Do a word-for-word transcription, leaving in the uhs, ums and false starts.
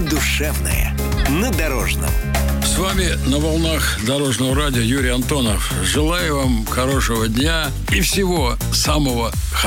душевное на Дорожном. С вами на волнах Дорожного радио Юрий Антонов. Желаю вам хорошего дня и всего самого хорошего.